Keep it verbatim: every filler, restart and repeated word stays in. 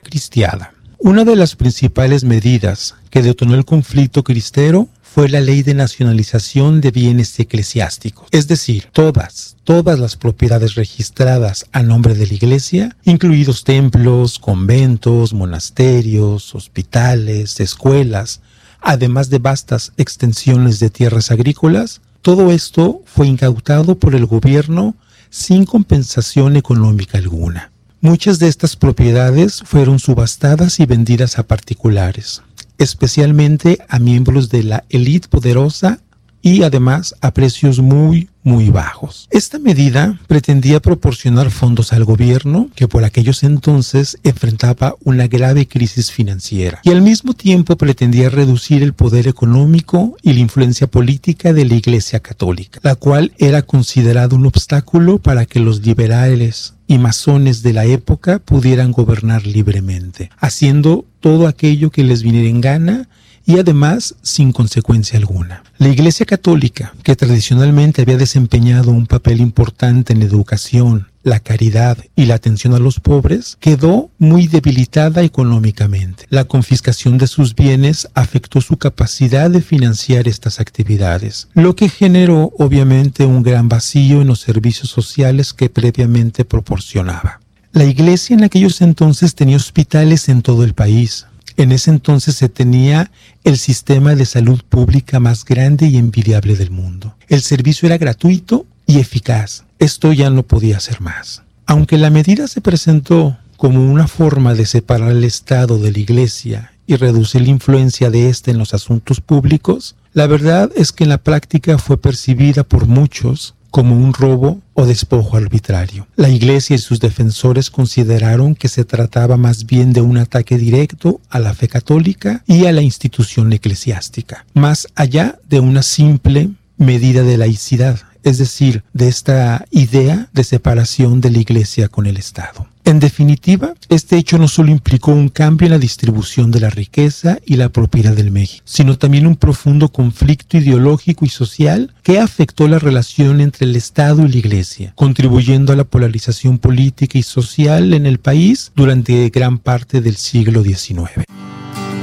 cristiada. Una de las principales medidas que detonó el conflicto cristero fue la ley de nacionalización de bienes eclesiásticos, es decir, todas, todas las propiedades registradas a nombre de la Iglesia, incluidos templos, conventos, monasterios, hospitales, escuelas, además de vastas extensiones de tierras agrícolas. Todo esto fue incautado por el gobierno sin compensación económica alguna. Muchas de estas propiedades fueron subastadas y vendidas a particulares, especialmente a miembros de la élite poderosa y además a precios muy, muy bajos. Esta medida pretendía proporcionar fondos al gobierno, que por aquellos entonces enfrentaba una grave crisis financiera, y al mismo tiempo pretendía reducir el poder económico y la influencia política de la Iglesia Católica, la cual era considerada un obstáculo para que los liberales y masones de la época pudieran gobernar libremente, haciendo todo aquello que les viniera en gana y además sin consecuencia alguna. La Iglesia Católica, que tradicionalmente había desempeñado un papel importante en la educación, la caridad y la atención a los pobres, quedó muy debilitada económicamente. La confiscación de sus bienes afectó su capacidad de financiar estas actividades, lo que generó obviamente un gran vacío en los servicios sociales que previamente proporcionaba. La Iglesia en aquellos entonces tenía hospitales en todo el país. En ese entonces se tenía el sistema de salud pública más grande y envidiable del mundo. El servicio era gratuito y eficaz. Esto ya no podía ser más. Aunque la medida se presentó como una forma de separar el Estado de la Iglesia y reducir la influencia de éste en los asuntos públicos, la verdad es que en la práctica fue percibida por muchos como un robo o despojo arbitrario. La Iglesia y sus defensores consideraron que se trataba más bien de un ataque directo a la fe católica y a la institución eclesiástica, más allá de una simple medida de laicidad, es decir, de esta idea de separación de la Iglesia con el Estado. En definitiva, este hecho no solo implicó un cambio en la distribución de la riqueza y la propiedad del México, sino también un profundo conflicto ideológico y social que afectó la relación entre el Estado y la Iglesia, contribuyendo a la polarización política y social en el país durante gran parte del siglo diecinueve.